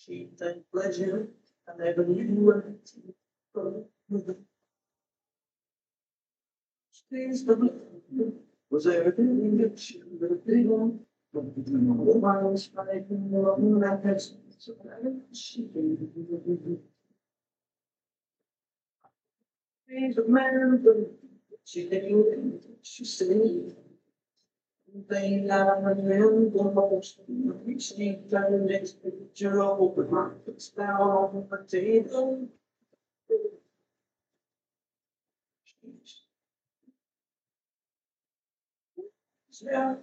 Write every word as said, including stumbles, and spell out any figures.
She takes pleasure and never knew it. She's the blood. Was everything that she would have been. The miles fighting along that has so she She's a man, but she didn't. She said. They love and the most reaching the next picture of the markets down on the table. Yeah,